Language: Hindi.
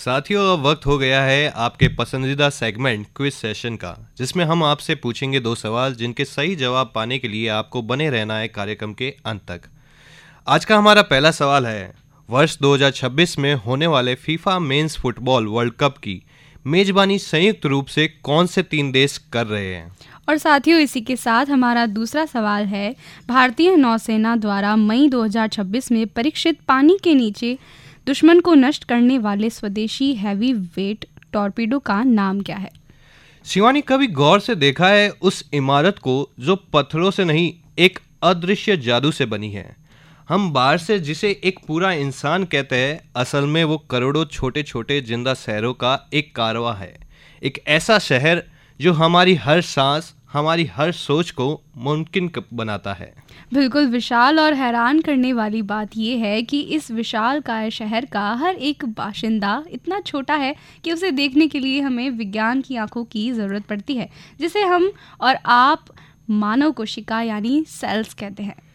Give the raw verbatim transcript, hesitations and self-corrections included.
साथियों, अब वक्त हो गया है आपके पसंदीदा सेगमेंट क्विज सेशन का, जिसमें हम आपसे पूछेंगे दो सवाल जिनके सही जवाब पाने के लिए आपको बने रहना है कार्यक्रम के अंत तक। आज का हमारा पहला सवाल है, वर्ष दो हज़ार छब्बीस में होने वाले FIFA mains football world cup की मेजबानी संयुक्त रूप से कौन से तीन देश कर रहे हैं? और साथियों, इसी के साथ हमारा दूसरा सवाल है, भारतीय नौसेना द्वारा मई दो हज़ार छब्बीस में परीक्षित पानी के नीचे दुश्मन को नष्ट करने वाले स्वदेशी हैवी वेट टॉर्पीडो का नाम क्या है? शिवानी, कभी गौर से देखा है उस इमारत को जो पत्थरों से नहीं, एक अदृश्य जादू से बनी है? हम बाहर से जिसे एक पूरा इंसान कहते हैं, असल में वो करोड़ों छोटे छोटे जिंदा शहरों का एक कारवां है। एक ऐसा शहर जो हमारी हर सांस, हमारी हर सोच को मुमकिन बनाता है। बिल्कुल विशाल, और हैरान करने वाली बात यह है कि इस विशालकाय शहर का हर एक बाशिंदा इतना छोटा है कि उसे देखने के लिए हमें विज्ञान की आंखों की ज़रूरत पड़ती है, जिसे हम और आप मानव कोशिका यानी सेल्स कहते हैं।